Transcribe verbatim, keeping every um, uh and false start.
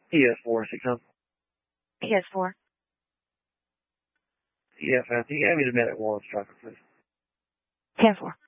P S four, six hundred. P S four. Yeah, fine. Can you have me the medic one striker, please? ten four.